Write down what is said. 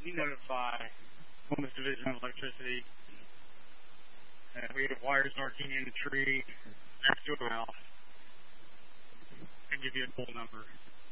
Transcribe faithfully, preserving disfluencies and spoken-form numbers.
can you notify Columbus Division of Electricity? Uh, we have wires narking in the tree next to a house. And give you a full number.